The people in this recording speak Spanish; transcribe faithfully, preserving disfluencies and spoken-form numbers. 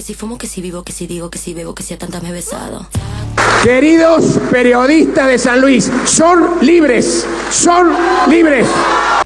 si fumo, que si vivo, que si digo, que si bebo, que si a tantas me he besado. Queridos periodistas de San Luis, son libres, son libres.